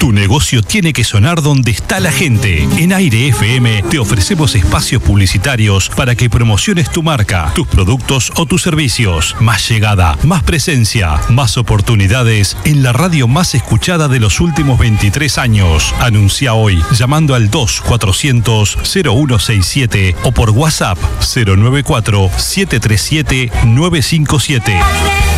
Tu negocio tiene que sonar donde está la gente. En Aire FM te ofrecemos espacios publicitarios para que promociones tu marca, tus productos o tus servicios. Más llegada, más presencia, más oportunidades en la radio más escuchada de los últimos 23 años. Anuncia hoy llamando al 2400-0167 o por WhatsApp 094-737-957.